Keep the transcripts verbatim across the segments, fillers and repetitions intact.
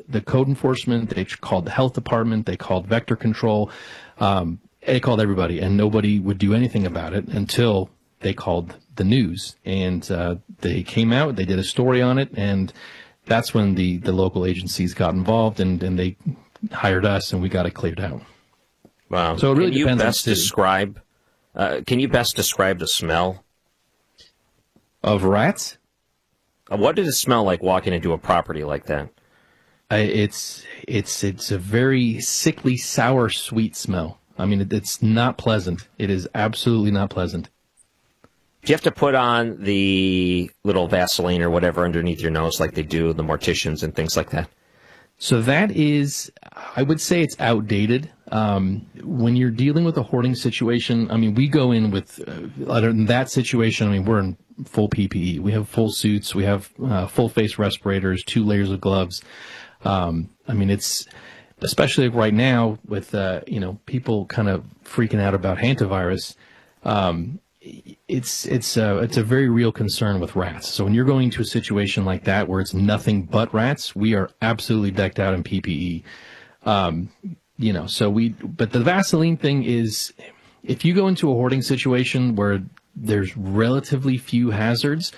the code enforcement, they called the health department, they called vector control, um, they called everybody, and nobody would do anything about it until they called the news. And uh, they came out, they did a story on it, and that's when the, the local agencies got involved, and, and they hired us, and we got it cleared out. Wow. So it really can you depends best on describe? Uh, can you best describe the smell of rats? Uh, what did it smell like walking into a property like that? Uh, it's it's it's a very sickly, sour, sweet smell. I mean, it, it's not pleasant. It is absolutely not pleasant. Do you have to put on the little Vaseline or whatever underneath your nose like they do the morticians and things like that? So that is, I would say it's outdated. Um, when you're dealing with a hoarding situation, I mean, we go in with, uh, other than that situation, I mean, we're in full P P E. We have full suits. We have uh, full face respirators, two layers of gloves. Um, I mean, it's, especially right now with, uh, you know, people kind of freaking out about hantavirus. Um, it's, it's, uh, it's a very real concern with rats. So when you're going to a situation like that where it's nothing but rats, we are absolutely decked out in P P E. Um, you know, so we, but the Vaseline thing is, if you go into a hoarding situation where there's relatively few hazards,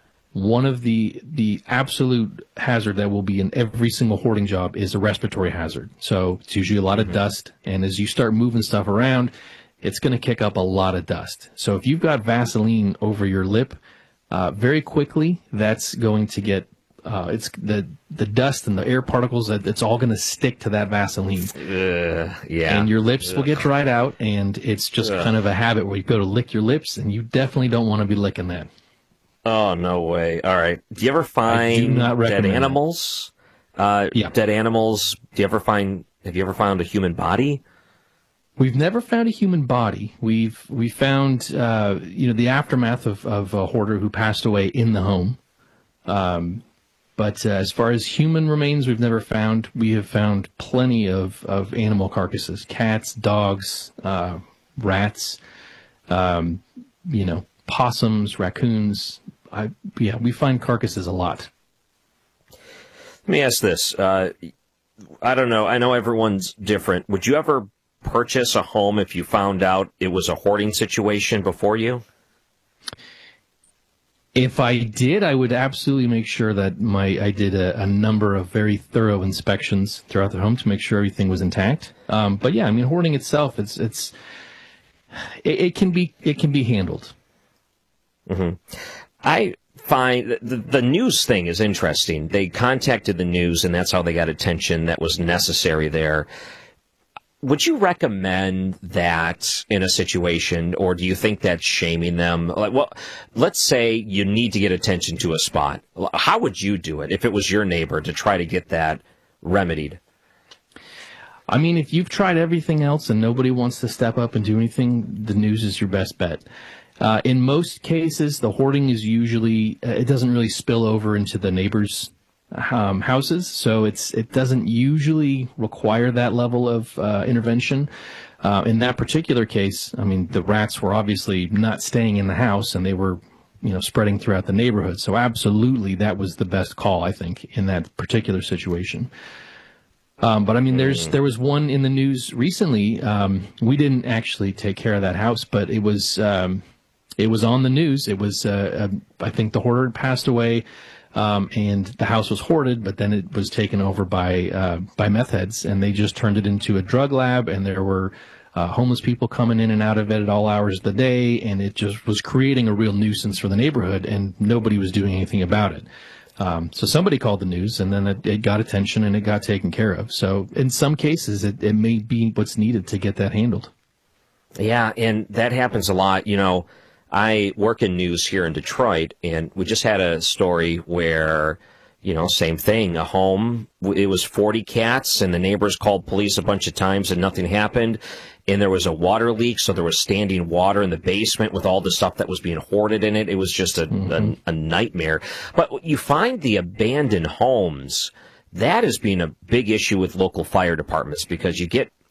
one of the the absolute hazard that will be in every single hoarding job is a respiratory hazard. So it's usually a lot of dust, and as you start moving stuff around, it's going to kick up a lot of dust. So if you've got Vaseline over your lip, uh, very quickly that's going to get uh, it's the the dust and the air particles, that it's all going to stick to that Vaseline. Uh, yeah, and your lips Ugh. will get dried out, and it's just Ugh. kind of a habit where you go to lick your lips, and you definitely don't want to be licking that. Oh, no way. All right. Do you ever find dead animals? Uh, yeah. Dead animals. Do you ever find, have you ever found a human body? We've never found a human body. We've, we found, uh, you know, the aftermath of, of a hoarder who passed away in the home. Um, but uh, as far as human remains, we've never found. We have found plenty of, of animal carcasses, cats, dogs, uh, rats, um, you know, possums, raccoons. I, yeah, we find carcasses a lot. Let me ask this. Uh, I don't know. I know everyone's different. Would you ever purchase a home if you found out it was a hoarding situation before you? If I did, I would absolutely make sure that my I did a, a number of very thorough inspections throughout the home to make sure everything was intact. Um, but yeah, I mean, hoarding itself, it's it's it, it can be it can be handled. Mm-hmm. I find the, the news thing is interesting. They contacted the news, and that's how they got attention that was necessary there. Would you recommend that in a situation, or do you think that's shaming them? Like, well, let's say you need to get attention to a spot. How would you do it if it was your neighbor to try to get that remedied? I mean, if you've tried everything else and nobody wants to step up and do anything, the news is your best bet. Uh, in most cases, the hoarding is usually, uh, it doesn't really spill over into the neighbors' um, houses, so it's it doesn't usually require that level of uh, intervention. Uh, in that particular case, I mean, the rats were obviously not staying in the house, and they were, you know, spreading throughout the neighborhood. So absolutely, that was the best call, I think, in that particular situation. Um, but I mean, there's there was one in the news recently. Um, we didn't actually take care of that house, but it was. Um, It was on the news. It was, uh, uh, I think the hoarder passed away, um, and the house was hoarded, but then it was taken over by, uh, by meth heads, and they just turned it into a drug lab, and there were, uh, homeless people coming in and out of it at all hours of the day, and it just was creating a real nuisance for the neighborhood, and nobody was doing anything about it. Um, so somebody called the news, and then it, it got attention, and it got taken care of. So in some cases, it, it may be what's needed to get that handled. Yeah, and that happens a lot, you know. I work in news here in Detroit, and we just had a story where, you know, same thing, a home, it was forty cats, and the neighbors called police a bunch of times, and nothing happened, and there was a water leak, so there was standing water in the basement with all the stuff that was being hoarded in it. It was just a, mm-hmm. a, a nightmare. But you find the abandoned homes, that has been a big issue with local fire departments, because you get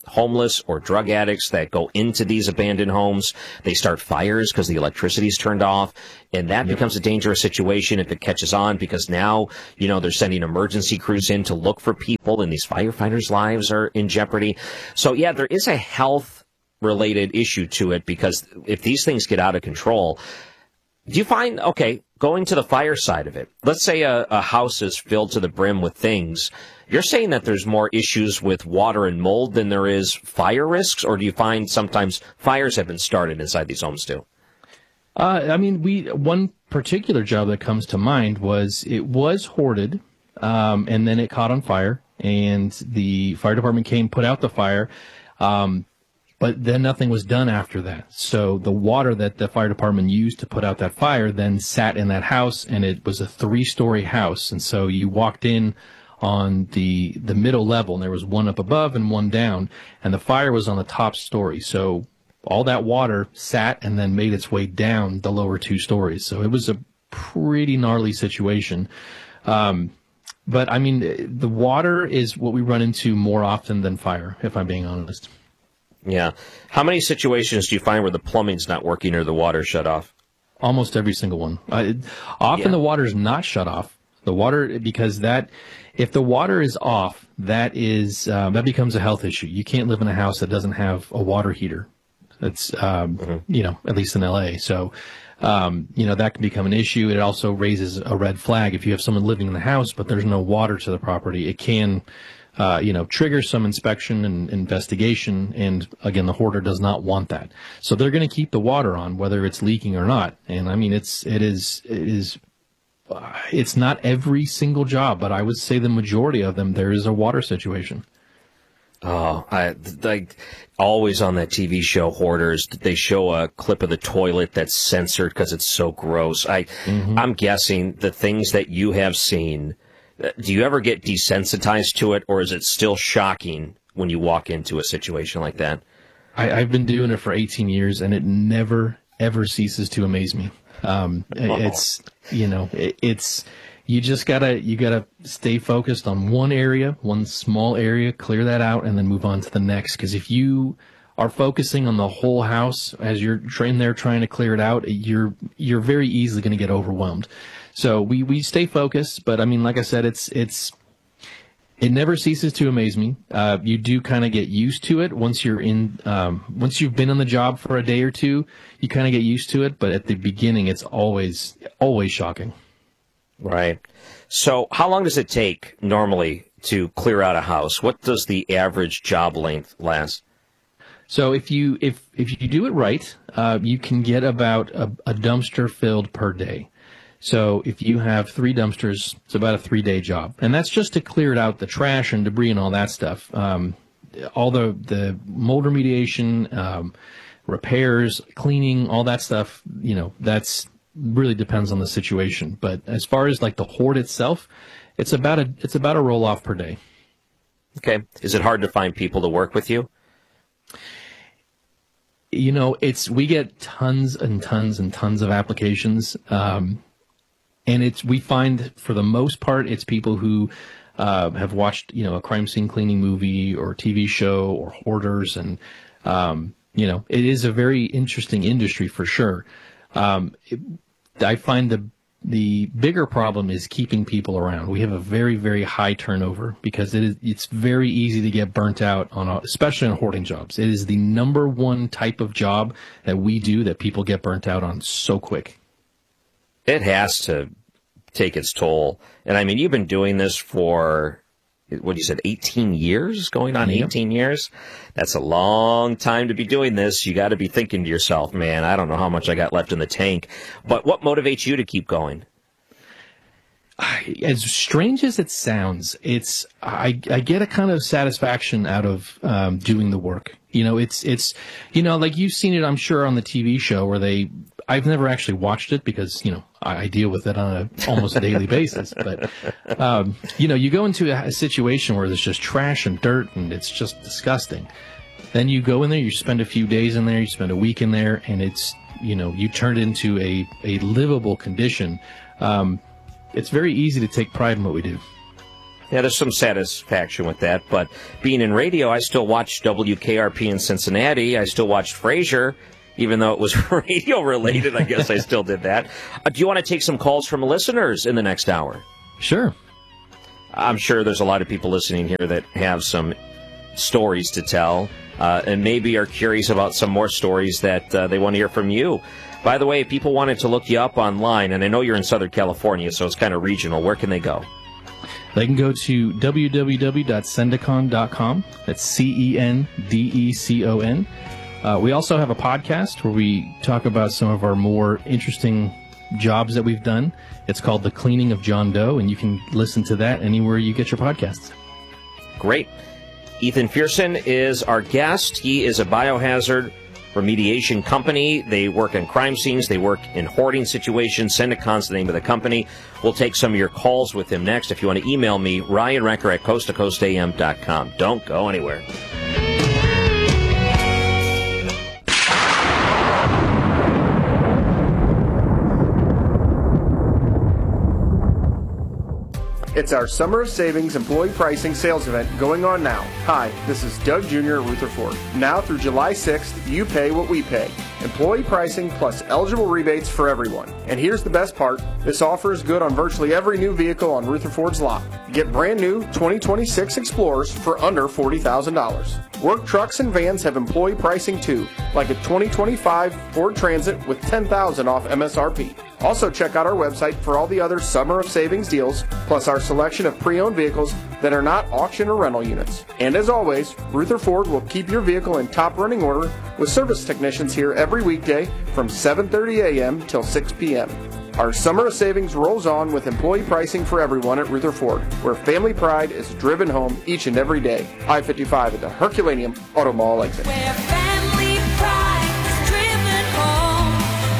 homeless or drug addicts that go into these abandoned homes. They start fires because the electricity's turned off, and that yep. becomes a dangerous situation if it catches on, because now, you know, they're sending emergency crews in to look for people, and these firefighters' lives are in jeopardy. So, yeah, there is a health-related issue to it, because if these things get out of control, do you find, okay, going to the fire side of it, let's say a, a house is filled to the brim with things. You're saying that there's more issues with water and mold than there is fire risks, or do you find sometimes fires have been started inside these homes too? Uh, I mean, we one particular job that comes to mind was it was hoarded, um, and then it caught on fire, and the fire department came, put out the fire, um, but then nothing was done after that. So the water that the fire department used to put out that fire then sat in that house, and it was a three-story house, and so you walked in on the the middle level, and there was one up above and one down, and the fire was on the top story. So all that water sat and then made its way down the lower two stories. So it was a pretty gnarly situation. Um, but, I mean, the water is what we run into more often than fire, if I'm being honest. Yeah. How many situations do you find where the plumbing's not working or the water's shut off? Almost every single one. Uh, often yeah. the water's not shut off. The water, because that, if the water is off, that is um, that becomes a health issue. You can't live in a house that doesn't have a water heater. That's um, mm-hmm. you know, at least in L A. So, um, you know, that can become an issue. It also raises a red flag if you have someone living in the house but there's no water to the property. It can, uh, you know, trigger some inspection and investigation. And again, the hoarder does not want that. So they're going to keep the water on whether it's leaking or not. And I mean, it's it is it is. It's not every single job, but I would say the majority of them, there is a water situation. Oh, I like always on that T V show Hoarders, they show a clip of the toilet that's censored because it's so gross. I, mm-hmm. I'm guessing the things that you have seen, do you ever get desensitized to it, or is it still shocking when you walk into a situation like that? I, I've been doing it for eighteen years, and it never, ever ceases to amaze me. Um, it's, you know, it, it's, you just gotta, you gotta stay focused on one area, one small area, clear that out, and then move on to the next. Cause if you are focusing on the whole house as you're in there trying to clear it out, you're, you're very easily going to get overwhelmed. So we, we stay focused, but I mean, like I said, it's, it's, it never ceases to amaze me. Uh, you do kind of get used to it once you're in, um, once you've been on the job for a day or two, you kind of get used to it. But at the beginning, it's always, always shocking. Right. So how long does it take normally to clear out a house? What does the average job length last? So if you, if, if you do it right, uh, you can get about a, a dumpster filled per day. So if you have three dumpsters, it's about a three-day job. And that's just to clear it out, the trash and debris and all that stuff. Um, all the, the mold remediation, um, repairs, cleaning, all that stuff, you know, that's really depends on the situation. But as far as like the hoard itself, it's about a, it's about a roll-off per day. Okay. Is it hard to find people to work with you? You know, it's, we get tons and tons and tons of applications. Um, And it's, we find for the most part, it's people who uh, have watched, you know, a crime scene cleaning movie or T V show or hoarders. And, um, you know, it is a very interesting industry for sure. Um, it, I find the, the bigger problem is keeping people around. We have a very, very high turnover because it is, it's very easy to get burnt out on, a, especially on hoarding jobs. It is the number one type of job that we do that people get burnt out on so quick. It has to take its toll. And I mean, you've been doing this for, what you said, eighteen years, going on Yep. eighteen years. That's a long time to be doing this. You got to be thinking to yourself, man, I don't know how much I got left in the tank. But what motivates you to keep going? As strange as it sounds, it's, I, I get a kind of satisfaction out of, um, doing the work. You know, it's, it's, you know, like you've seen it, I'm sure, on the T V show where they, I've never actually watched it because, you know, I, I deal with it on a almost daily basis. But, um, you know, you go into a, a situation where there's just trash and dirt and it's just disgusting. Then you go in there, you spend a few days in there, you spend a week in there, and it's, you know, you turn it into a, a livable condition. Um, it's very easy to take pride in what we do. Yeah, there's some satisfaction with that. But being in radio, I still watched W K R P in Cincinnati. I still watched Frasier, even though it was radio-related. I guess I still did that. Uh, do you want to take some calls from listeners in the next hour? Sure. I'm sure there's a lot of people listening here that have some stories to tell uh, and maybe are curious about some more stories that uh, they want to hear from you. By the way, if people wanted to look you up online, and I know you're in Southern California, so it's kind of regional, where can they go? They can go to w w w dot cendicon dot com. That's C E N D E C O N. Uh, we also have a podcast where we talk about some of our more interesting jobs that we've done. It's called The Cleaning of John Doe, and you can listen to that anywhere you get your podcasts. Great. Ethan Fearson is our guest. He is a biohazard remediation company. They work in crime scenes. They work in hoarding situations. Sendicon's the name of the company. We'll take some of your calls with him next. If you want to email me, Ryan Recker at coast to coast a m dot com. Don't go anywhere. It's our Summer of Savings Employee Pricing Sales Event going on now. Hi, this is Doug Junior at Rutherford. Now through July sixth, you pay what we pay. Employee pricing plus eligible rebates for everyone. And here's the best part. This offer is good on virtually every new vehicle on Rutherford's lot. Get brand new twenty twenty-six Explorers for under forty thousand dollars. Work trucks and vans have employee pricing too, like a twenty twenty-five Ford Transit with ten thousand dollars off M S R P. Also check out our website for all the other Summer of Savings deals, plus our selection of pre-owned vehicles that are not auction or rental units. And as always, Rutherford will keep your vehicle in top running order with service technicians here every weekday from seven thirty a m till six p m Our Summer of Savings rolls on with employee pricing for everyone at Rutherford, where family pride is driven home each and every day. I fifty-five at the Herculaneum Auto Mall exit. Where family pride is driven home.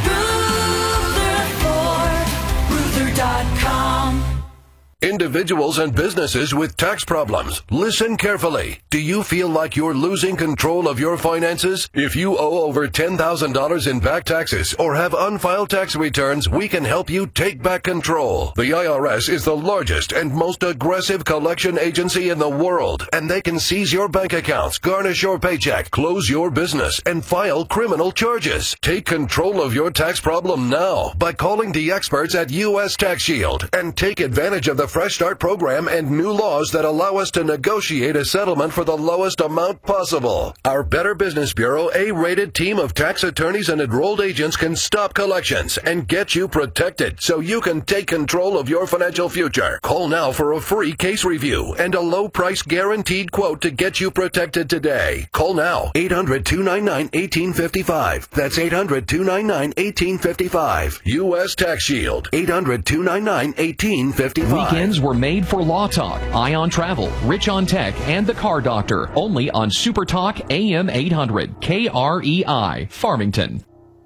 Rutherford, Ruther dot com. Individuals and businesses with tax problems, listen carefully. Do you feel like you're losing control of your finances? If you owe over ten thousand dollars in back taxes or have unfiled tax returns, we can help you take back control. The I R S is the largest and most aggressive collection agency in the world, and they can seize your bank accounts, garnish your paycheck, close your business, and file criminal charges. Take control of your tax problem now by calling the experts at U S Tax Shield and take advantage of the Fresh Start program and new laws that allow us to negotiate a settlement for the lowest amount possible. Our Better Business Bureau A-rated team of tax attorneys and enrolled agents can stop collections and get you protected so you can take control of your financial future. Call now for a free case review and a low price guaranteed quote to get you protected today. Call now, eight hundred, two nine nine, one eight five five. That's eight hundred, two nine nine, one eight five five. U S Tax Shield, eight hundred, two nine nine, one eight five five. Weekends were made for Law Talk, Ion Travel, Rich on Tech, and The Car Doctor. Only on Super Talk A M eight hundred, K R E I, Farmington.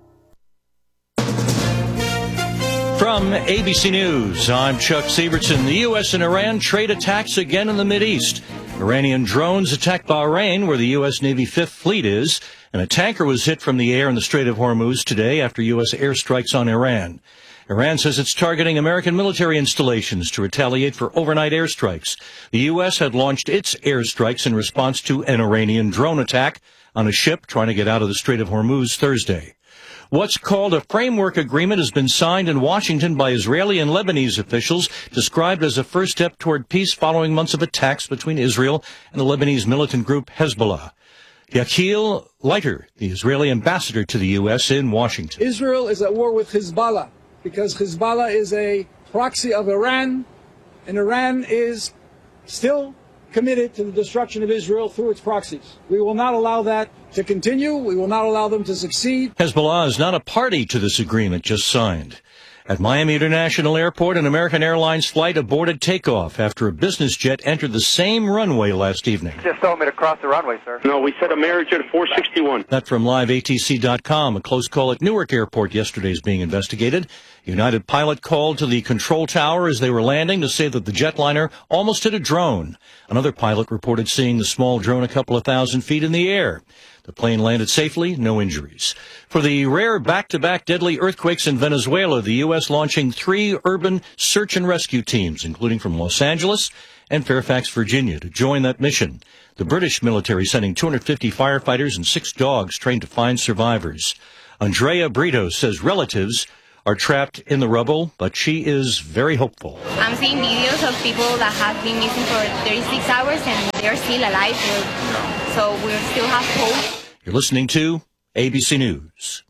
From A B C News, I'm Chuck Sievertson. The U S and Iran trade attacks again in the Mideast. Iranian drones attacked Bahrain, where the U S Navy Fifth Fleet is, and a tanker was hit from the air in the Strait of Hormuz today after U S airstrikes on Iran. Iran says it's targeting American military installations to retaliate for overnight airstrikes. The U S had launched its airstrikes in response to an Iranian drone attack on a ship trying to get out of the Strait of Hormuz Thursday. What's called a framework agreement has been signed in Washington by Israeli and Lebanese officials, described as a first step toward peace following months of attacks between Israel and the Lebanese militant group Hezbollah. Yakil Leiter, the Israeli ambassador to the U S in Washington. Israel is at war with Hezbollah, because Hezbollah is a proxy of Iran, and Iran is still committed to the destruction of Israel through its proxies. We will not allow that to continue. We will not allow them to succeed. Hezbollah is not a party to this agreement just signed. At Miami International Airport, an American Airlines flight aborted takeoff after a business jet entered the same runway last evening. Just told me to cross the runway, sir. No, we set a marriage at four sixty-one. That from live A T C dot com. A close call at Newark Airport yesterday is being investigated. United pilot called to the control tower as they were landing to say that the jetliner almost hit a drone. Another pilot reported seeing the small drone a couple of thousand feet in the air. The plane landed safely, no injuries. For the rare back-to-back deadly earthquakes in Venezuela, the U S launching three urban search and rescue teams, including from Los Angeles and Fairfax, Virginia, to join that mission. The British military sending two hundred fifty firefighters and six dogs trained to find survivors. Andrea Brito says relatives are trapped in the rubble, but she is very hopeful. I'm seeing videos of people that have been missing for thirty-six hours and they're still alive, so we still have hope. You're listening to A B C News.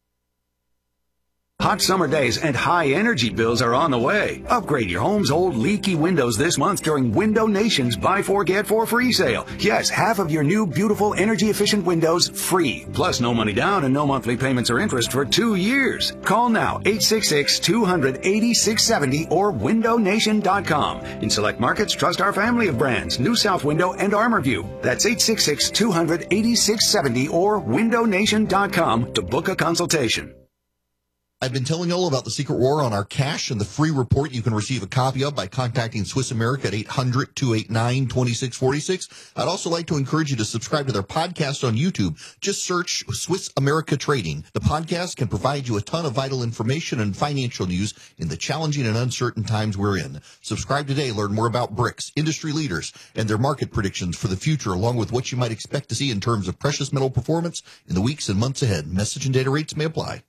Hot summer days and high energy bills are on the way. Upgrade your home's old leaky windows this month during Window Nation's Buy Four Get Four free sale. Yes, half of your new beautiful energy efficient windows free. Plus no money down and no monthly payments or interest for two years. Call now eight six six, two hundred, eighty-six seventy or window nation dot com. In select markets, trust our family of brands, New South Window and ArmorView. That's eight six six, two hundred, eighty-six seventy or window nation dot com to book a consultation. I've been telling you all about the secret war on our cash and the free report you can receive a copy of by contacting Swiss America at eight hundred, two eight nine, two six four six. I'd also like to encourage you to subscribe to their podcast on YouTube. Just search Swiss America Trading. The podcast can provide you a ton of vital information and financial news in the challenging and uncertain times we're in. Subscribe today. Learn more about B R I C S, industry leaders, and their market predictions for the future, along with what you might expect to see in terms of precious metal performance in the weeks and months ahead. Message and data rates may apply.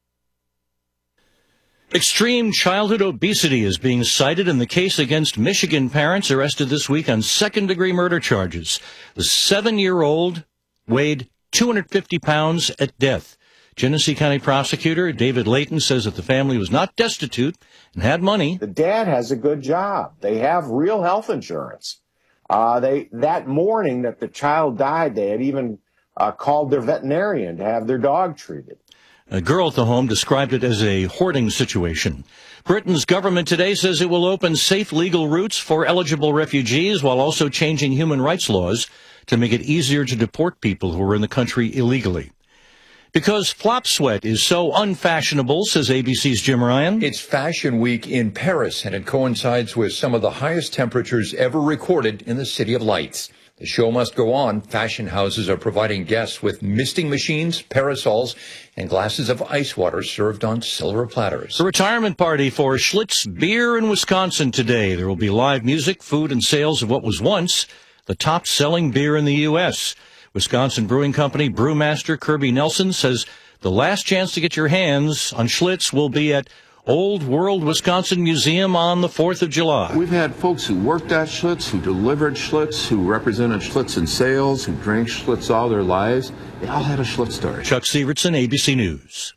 Extreme childhood obesity is being cited in the case against Michigan parents arrested this week on second-degree murder charges. The seven-year-old weighed two hundred fifty pounds at death. Genesee County prosecutor David Layton says that the family was not destitute and had money. The dad has a good job. They have real health insurance. Uh, they that morning that the child died, they had even uh, called their veterinarian to have their dog treated. A girl at the home described it as a hoarding situation. Britain's government today says it will open safe legal routes for eligible refugees while also changing human rights laws to make it easier to deport people who are in the country illegally. Because flop sweat is so unfashionable, says A B C's Jim Ryan. It's Fashion Week in Paris, and it coincides with some of the highest temperatures ever recorded in the City of Lights. The show must go on. Fashion houses are providing guests with misting machines, parasols, and glasses of ice water served on silver platters. A retirement party for Schlitz Beer in Wisconsin today. There will be live music, food, and sales of what was once the top-selling beer in the U S Wisconsin Brewing Company brewmaster Kirby Nelson says the last chance to get your hands on Schlitz will be at Old World Wisconsin Museum on the fourth of July. We've had folks who worked at Schlitz, who delivered Schlitz, who represented Schlitz in sales, who drank Schlitz all their lives. They all had a Schlitz story. Chuck Severson, A B C News.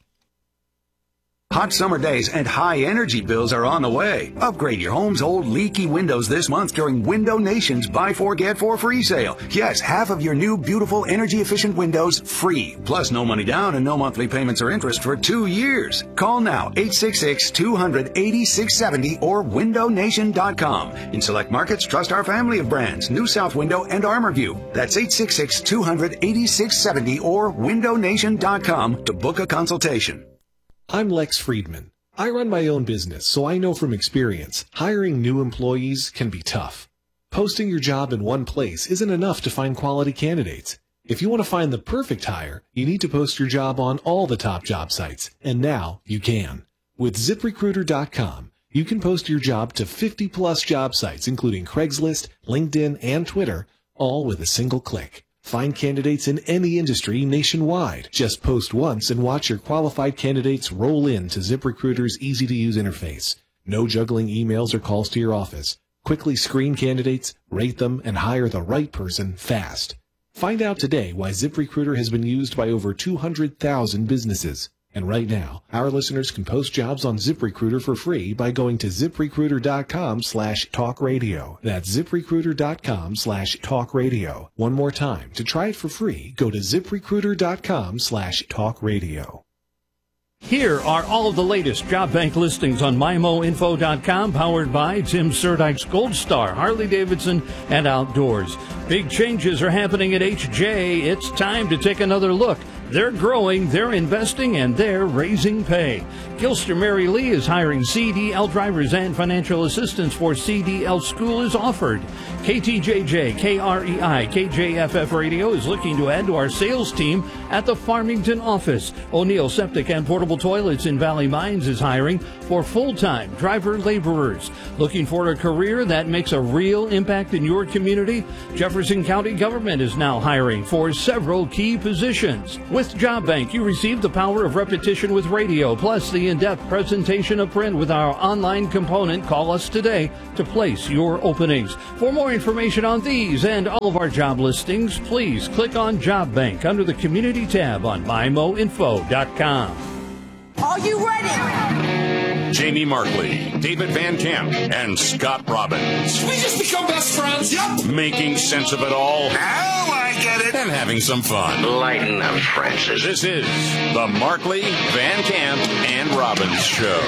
Hot summer days and high energy bills are on the way. Upgrade your home's old leaky windows this month during Window Nation's Buy Four Get Four free sale. Yes, half of your new beautiful energy efficient windows free. Plus no money down and no monthly payments or interest for two years. Call now eight six six, two hundred, eighty-six seventy or window nation dot com. In select markets, trust our family of brands, New South Window and ArmorView. That's eight six six, two hundred, eighty-six seventy or window nation dot com to book a consultation. I'm Lex Friedman. I run my own business, so I know from experience, hiring new employees can be tough. Posting your job in one place isn't enough to find quality candidates. If you want to find the perfect hire, you need to post your job on all the top job sites, and now you can. With zip recruiter dot com, you can post your job to fifty plus job sites, including Craigslist, LinkedIn, and Twitter, all with a single click. Find candidates in any industry nationwide. Just post once and watch your qualified candidates roll in to ZipRecruiter's easy-to-use interface. No juggling emails or calls to your office. Quickly screen candidates, rate them, and hire the right person fast. Find out today why ZipRecruiter has been used by over two hundred thousand businesses. And right now, our listeners can post jobs on ZipRecruiter for free by going to zip recruiter dot com slash talk radio. That's zip recruiter dot com slash talk radio. One more time, to try it for free, go to zip recruiter dot com slash talk radio. Here are all of the latest job bank listings on my mo info dot com, powered by Tim Surdyk's Gold Star, Harley-Davidson, and Outdoors. Big changes are happening at H J. It's time to take another look. They're growing, they're investing, and they're raising pay. Gilster Mary Lee is hiring C D L drivers, and financial assistance for C D L school is offered. K T J J, K R E I, K J F F Radio is looking to add to our sales team at the Farmington office. O'Neill Septic and Portable Toilets in Valley Mines is hiring. for full-time driver laborers. Looking for a career that makes a real impact in your community? Jefferson County government is now hiring for several key positions. With Job Bank, you receive the power of repetition with radio, plus the in-depth presentation of print with our online component. Call us today to place your openings. For more information on these and all of our job listings, please click on Job Bank under the Community tab on my mo info dot com. Are you ready? Jamie Markley, David Van Camp, and Scott Robbins. We just become best friends. Yep. Making sense of it all. Now I get it. And having some fun. Lighten up, Francis. This is the Markley, Van Camp, and Robbins Show.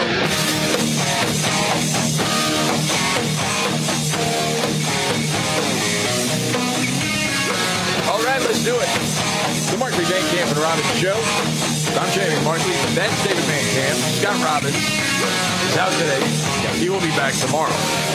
All right, let's do it. The Markley, Van Camp, and Robbins Show. I'm Jamie Markley. That's David Van Camp. Scott Robbins is out today. He will be back tomorrow.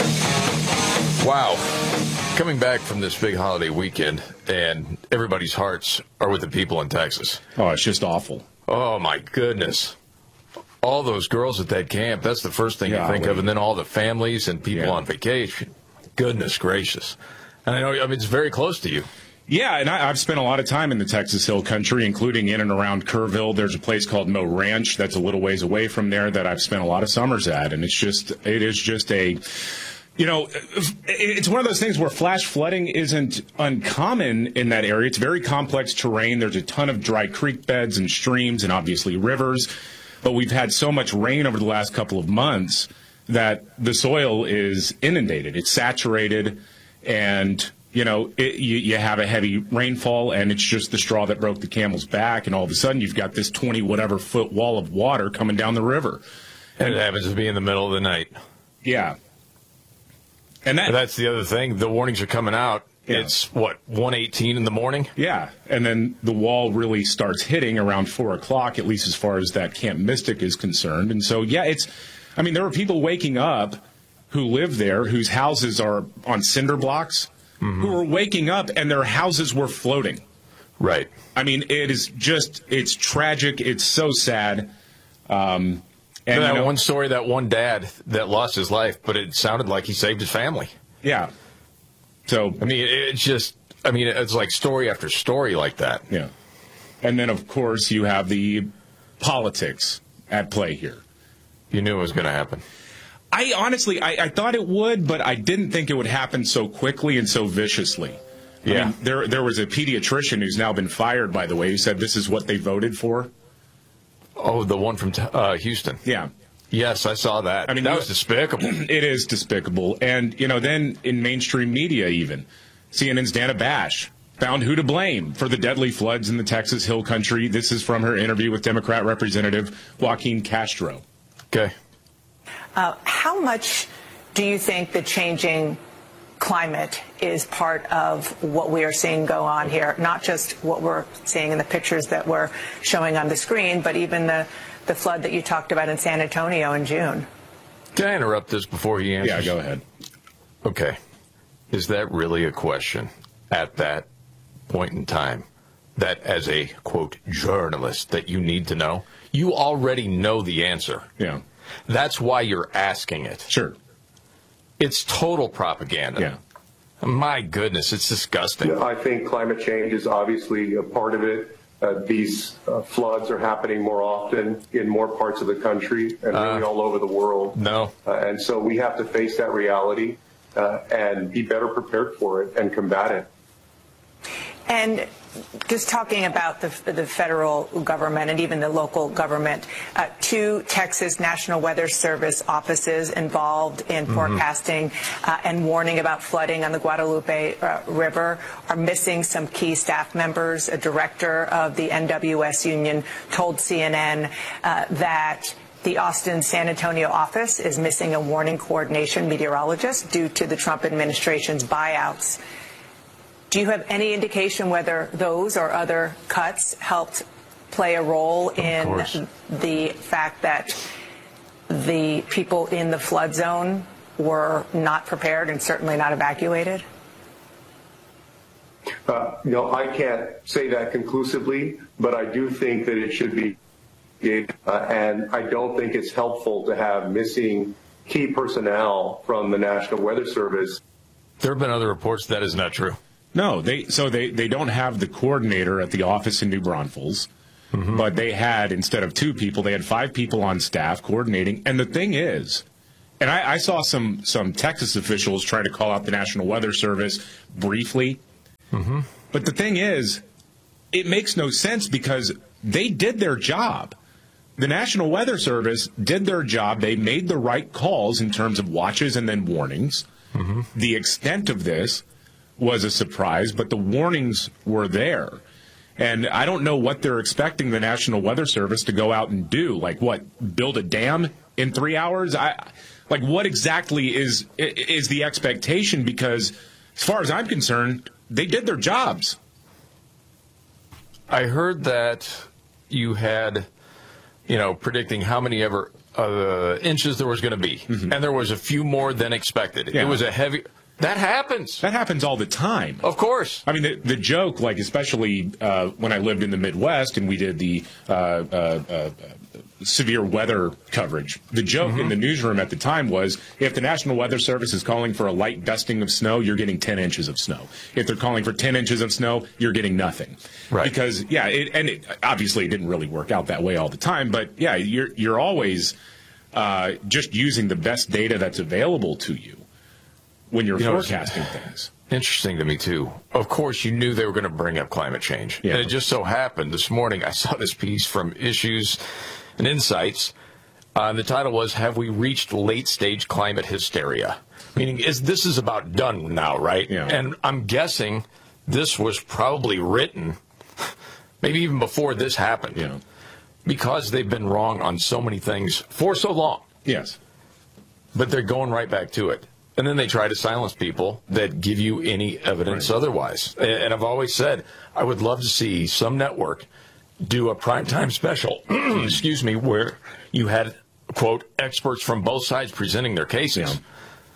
Wow. Coming back from this big holiday weekend, and everybody's hearts are with the people in Texas. Oh, it's just awful. Oh, my goodness. All those girls at that camp, that's the first thing Yeah, you think wait. of, and then all the families and people Yeah. on vacation. Goodness gracious. And I know, I mean, it's very close to you. Yeah, and I, I've spent a lot of time in the Texas Hill Country, including in and around Kerrville. There's a place called Mo Ranch that's a little ways away from there that I've spent a lot of summers at, and it's just, it is just a, you know, it's one of those things where flash flooding isn't uncommon in that area. It's very complex terrain. There's a ton of dry creek beds and streams and obviously rivers, but we've had so much rain over the last couple of months that the soil is inundated. It's saturated, and you know, it, you, you have a heavy rainfall, and it's just the straw that broke the camel's back, and all of a sudden you've got this twenty whatever foot wall of water coming down the river. And it happens to be in the middle of the night. Yeah. And that, that's the other thing. The warnings are coming out. Yeah. It's, what, one eighteen in the morning? Yeah, and then the wall really starts hitting around four o'clock, at least as far as that Camp Mystic is concerned. And so, yeah, it's, I mean, there are people waking up who live there whose houses are on cinder blocks, mm-hmm. who are waking up and their houses were floating. Right. I mean, it is just, it's tragic. It's so sad. Um, and that you know, one story, that one dad that lost his life, but it sounded like he saved his family. Yeah. So, I mean, it's just, I mean, it's like story after story like that. Yeah. And then, of course, you have the politics at play here. You knew it was going to happen. I honestly, I, I thought it would, but I didn't think it would happen so quickly and so viciously. I Yeah. mean, there, there was a pediatrician who's now been fired, by the way, who said this is what they voted for. Oh, the one from uh, Houston. Yeah. Yes, I saw that. I mean, that you- was despicable. It is despicable. And, you know, then in mainstream media even, C N N's Dana Bash found who to blame for the deadly floods in the Texas Hill Country. This is from her interview with Democrat Representative Joaquin Castro. Okay. Uh, how much do you think the changing climate is part of what we are seeing go on here? Not just what we're seeing in the pictures that we're showing on the screen, but even the, the flood that you talked about in San Antonio in June. Can I interrupt this before he answers? Yeah, go ahead. Okay. Is that really a question at that point in time that as a, quote, journalist that you need to know? You already know the answer. Yeah. That's why you're asking it. Sure. It's total propaganda. Yeah. My goodness, it's disgusting. I think climate change is obviously a part of it. Uh, these uh, floods are happening more often in more parts of the country and really Uh, all over the world. No. Uh, and so we have to face that reality uh, and be better prepared for it and combat it. And just talking about the, the federal government and even the local government, uh, two Texas National Weather Service offices involved in Mhm. forecasting uh, and warning about flooding on the Guadalupe uh, River are missing some key staff members. A director of the N W S union told C N N uh, that the Austin San Antonio office is missing a warning coordination meteorologist due to the Trump administration's buyouts. Do you have any indication whether those or other cuts helped play a role in the fact that the people in the flood zone were not prepared and certainly not evacuated? Uh, you know, I can't say that conclusively, but I do think that it should be investigate, uh, and I don't think it's helpful to have missing key personnel from the National Weather Service. There have been other reports that is not true. No, they so they, they don't have the coordinator at the office in New Braunfels, mm-hmm. but they had, instead of two people, they had five people on staff coordinating. And the thing is, and I, I saw some, some Texas officials try to call out the National Weather Service briefly, mm-hmm. but the thing is, it makes no sense because they did their job. The National Weather Service did their job. They made the right calls in terms of watches and then warnings. Mm-hmm. The extent of this was a surprise, but the warnings were there. And I don't know what they're expecting the National Weather Service to go out and do. Like what, build a dam in three hours? I, like what exactly is is the expectation? Because as far as I'm concerned, they did their jobs. I heard that you had, you know, predicting how many ever uh, inches there was going to be. Mm-hmm. And there was a few more than expected. Yeah. It was a heavy... That happens. That happens all the time. Of course. I mean, the, the joke, like, especially uh, when I lived in the Midwest and we did the uh, uh, uh, severe weather coverage, the joke mm-hmm. in the newsroom at the time was, if the National Weather Service is calling for a light dusting of snow, you're getting ten inches of snow. If they're calling for ten inches of snow, you're getting nothing. Right. Because, yeah, it, and it, obviously it didn't really work out that way all the time, but, yeah, you're, you're always uh, just using the best data that's available to you when you're you know, forecasting things. Interesting to me, too. Of course, you knew they were going to bring up climate change. Yeah. And it just so happened this morning I saw this piece from Issues and Insights. Uh, the title was, Have We Reached Late-Stage Climate Hysteria? Meaning, is this is about done now, right? Yeah. And I'm guessing this was probably written maybe even before this happened. Yeah. Because they've been wrong on so many things for so long. Yes. But they're going right back to it. And then they try to silence people that give you any evidence right. otherwise. And I've always said, I would love to see some network do a primetime special, excuse me, where you had, quote, experts from both sides presenting their cases. Yeah.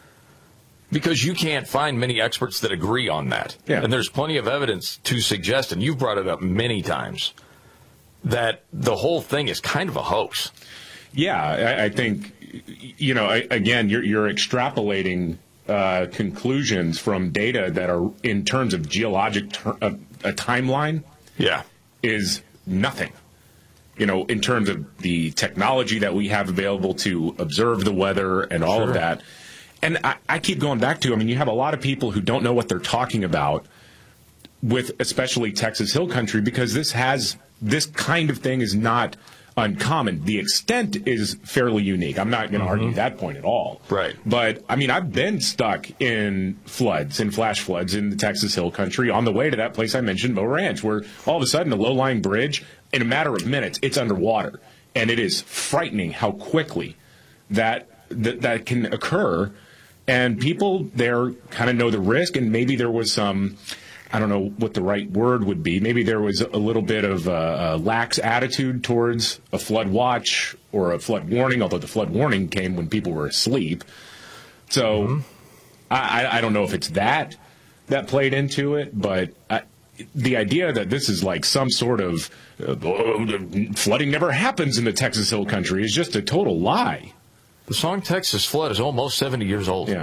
Because you can't find many experts that agree on that. Yeah. And there's plenty of evidence to suggest, and you've brought it up many times, that the whole thing is kind of a hoax. Yeah, I, I think, you know, I, again, you're, you're extrapolating uh, conclusions from data that are, in terms of geologic, ter- uh, a timeline, yeah, is nothing. You know, in terms of the technology that we have available to observe the weather and all sure. of that. And I, I keep going back to, I mean, you have a lot of people who don't know what they're talking about with especially Texas Hill Country, because this has, this kind of thing is not uncommon. The extent is fairly unique. I'm not going to mm-hmm. argue that point at all. Right. But, I mean, I've been stuck in floods, in flash floods in the Texas Hill Country on the way to that place I mentioned, Mo Ranch, where all of a sudden a low-lying bridge, in a matter of minutes, it's underwater. And it is frightening how quickly that that, that can occur. And people there kind of know the risk, and maybe there was some, I don't know what the right word would be, maybe there was a little bit of a, a lax attitude towards a flood watch or a flood warning, although the flood warning came when people were asleep. So mm-hmm. I, I don't know if it's that that played into it, but I, the idea that this is like some sort of uh, flooding never happens in the Texas Hill Country is just a total lie. The song Texas Flood is almost seventy years old. Yeah.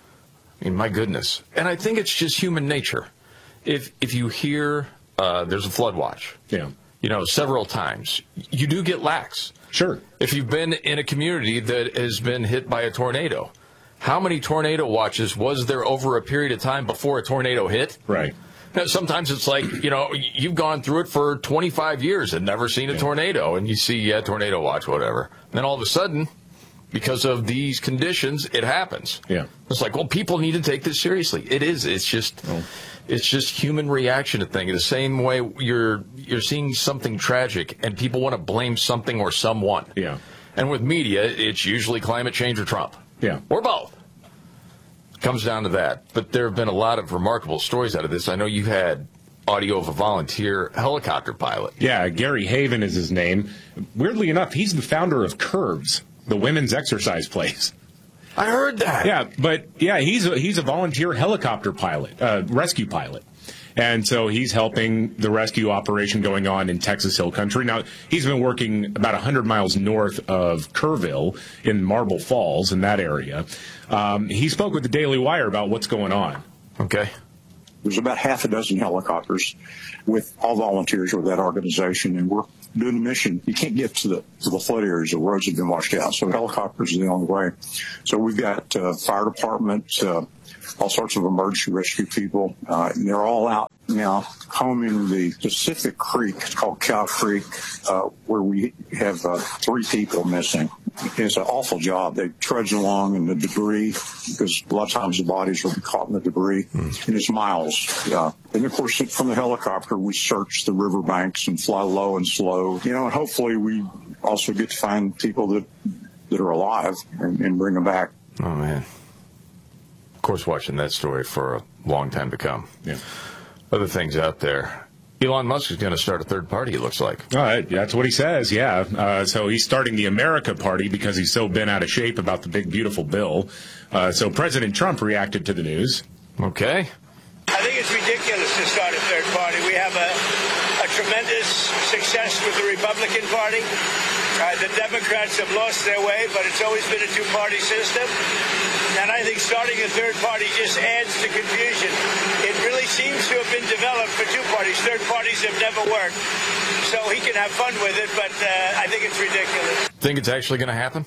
I mean, my goodness. And I think it's just human nature. If if you hear uh, there's a flood watch, yeah, you know, several times, you do get lax. Sure. If you've been in a community that has been hit by a tornado, how many tornado watches was there over a period of time before a tornado hit? Right. Now, sometimes it's like, you know, you've gone through it for twenty-five years and never seen a yeah. tornado, and you see, yeah, tornado watch, whatever. And then all of a sudden, because of these conditions, it happens. Yeah. It's like, well, people need to take this seriously. It is. It's just oh. it's just human reaction to things. The same way you're you're seeing something tragic and people want to blame something or someone. Yeah. And with media, it's usually climate change or Trump. Yeah. Or both. It comes down to that. But there have been a lot of remarkable stories out of this. I know you had audio of a volunteer helicopter pilot. Yeah, Gary Haven is his name. Weirdly enough, he's the founder of Curves, the women's exercise place. I heard that. Yeah, but yeah, he's a, he's a volunteer helicopter pilot, uh, rescue pilot. And so he's helping the rescue operation going on in Texas Hill Country. Now, he's been working about one hundred miles north of Kerrville in Marble Falls, in that area. Um, he spoke with the Daily Wire about what's going on. Okay. There's about half a dozen helicopters with all volunteers with that organization, and we're doing a mission. You can't get to the to the flood areas. The roads have been washed out, so helicopters are the only way. So we've got uh, fire department, uh, all sorts of emergency rescue people, uh, and they're all out now combing the Pacific Creek. It's called Cow Creek, uh, where we have uh, three people missing. It's an awful job. They trudge along in the debris because a lot of times the bodies will be caught in the debris, mm. and it's miles. Yeah. And of course, from the helicopter, we search the riverbanks and fly low and slow. You know, and hopefully we also get to find people that that are alive and, and bring them back. Oh man. Of course, watching that story for a long time to come. Yeah. Other things out there. Elon Musk is going to start a third party, it looks like. All right, that's what he says, yeah. Uh, so he's starting the America Party because he's so bent out of shape about the big, beautiful bill. Uh, so President Trump reacted to the news. Okay. I think it's ridiculous to start a third party. We have a, a tremendous success with the Republican Party. Uh, the Democrats have lost their way, but it's always been a two-party system. And I think starting a third party just adds to confusion. It really seems to have been developed for two parties. Third parties have never worked. So he can have fun with it, but uh, I think it's ridiculous. Think it's actually going to happen?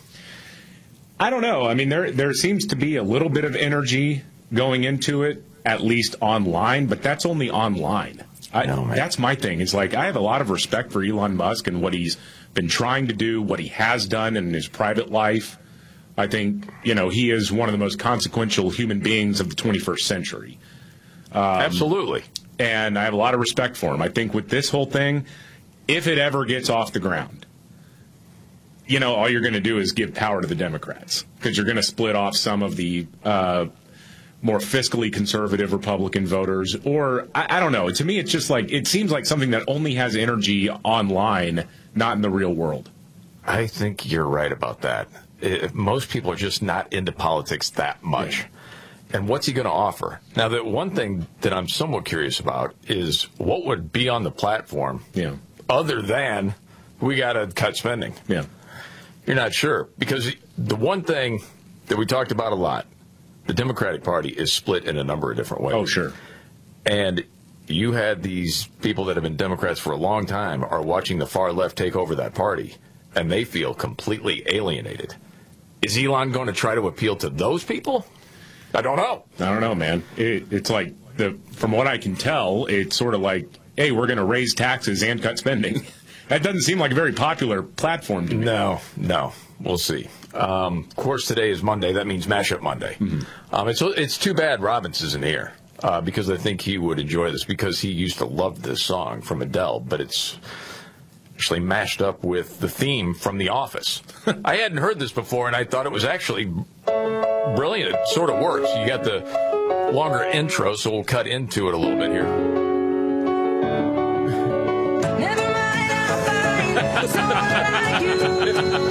I don't know. I mean, there there seems to be a little bit of energy going into it, at least online, but that's only online. I, no, that's my thing. It's like I have a lot of respect for Elon Musk and what he's been trying to do, what he has done in his private life. I think, you know, he is one of the most consequential human beings of the twenty-first century. Um, Absolutely. And I have a lot of respect for him. I think with this whole thing, if it ever gets off the ground, you know, all you're going to do is give power to the Democrats because you're going to split off some of the uh, more fiscally conservative Republican voters. Or, I, I don't know. To me, it's just like, it seems like something that only has energy online, not in the real world. I think you're right about that. It, most people are just not into politics that much. Yeah. And what's he going to offer? Now, the one thing that I'm somewhat curious about is what would be on the platform, yeah, other than we got to cut spending. Yeah, you're not sure because the one thing that we talked about a lot, the Democratic Party is split in a number of different ways. Oh, sure. And you had these people that have been Democrats for a long time are watching the far left take over that party, and they feel completely alienated. Is Elon going to try to appeal to those people? I don't know. I don't know, man. It, it's like, the from what I can tell, it's sort of like, hey, we're going to raise taxes and cut spending. That doesn't seem like a very popular platform to me. No, no. We'll see. Um, of course, today is Monday. That means Mashup Monday. Mm-hmm. Um, it's, it's too bad Robbins isn't here uh, because I think he would enjoy this because he used to love this song from Adele, but it's actually mashed up with the theme from The Office. I hadn't heard this before, and I thought it was actually brilliant. It sort of works. You got the longer intro, so we'll cut into it a little bit here. Never mind, I'll find someone like you.